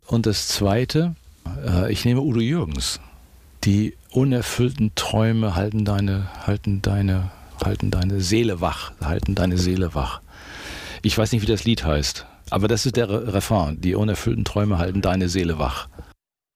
Und das Zweite, ich nehme Udo Jürgens. Die unerfüllten Träume halten deine Seele wach, halten deine Seele wach. Ich weiß nicht, wie das Lied heißt, aber das ist der Refrain. Die unerfüllten Träume halten deine Seele wach.